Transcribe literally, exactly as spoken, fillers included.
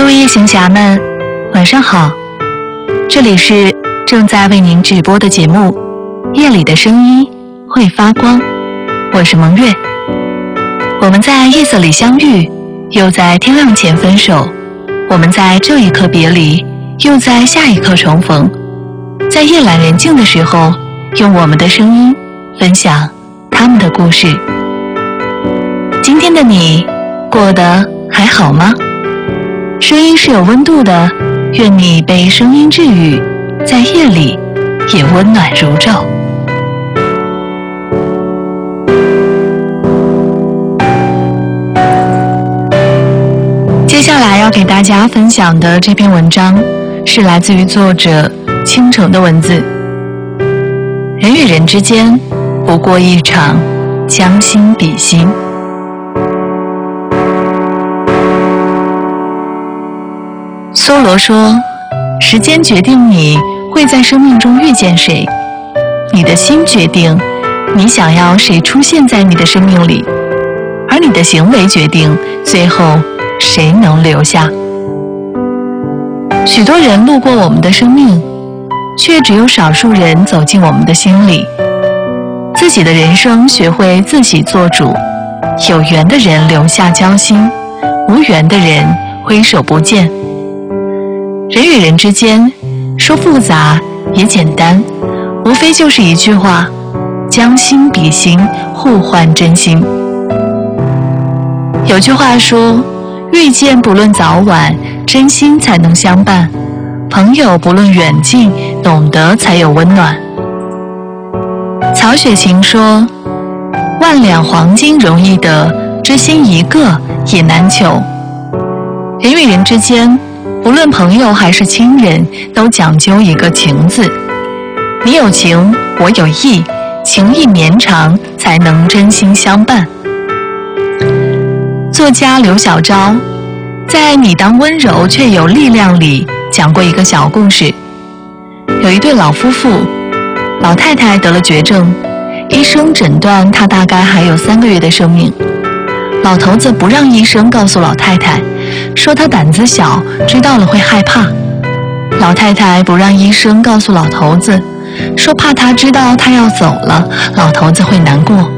位夜行侠们，晚上好！这里是正在为您直播的节目《夜里的声音会发光》，我是蒙月。我们在夜色里相遇，又在天亮前分手。我们在这一刻别离，又在下一刻重逢。在夜阑人静的时候，用我们的声音分享他们的故事。今天的你过得还好吗？声音是有温度的，愿你被声音治愈，在夜里也温暖如昼。接下来要给大家分享的这篇文章是来自于作者倾城的文字。人与人之间不过一场将心比心。梭罗说，时间决定你会在生命中遇见谁，你的心决定你想要谁出现在你的生命里，而你的行为决定最后谁能留下。许多人路过我们的生命，却只有少数人走进我们的心里。自己的人生学会自己做主，有缘的人留下交心，无缘的人挥手不见。人与人之间，说复杂也简单，无非就是一句话：将心比心，互换真心。有句话说，遇见不论早晚，真心才能相伴；朋友不论远近，懂得才有温暖。曹雪芹说，万两黄金容易得，知心一个也难求。人与人之间，无论朋友还是亲人，都讲究一个情字。你有情，我有意，情意绵长，才能真心相伴。作家刘小昭在《你当温柔却有力量》里讲过一个小故事。有一对老夫妇，老太太得了绝症，医生诊断她大概还有三个月的生命。老头子不让医生告诉老太太，说他胆子小，知道了会害怕。老太太不让医生告诉老头子，说怕他知道他要走了，老头子会难过。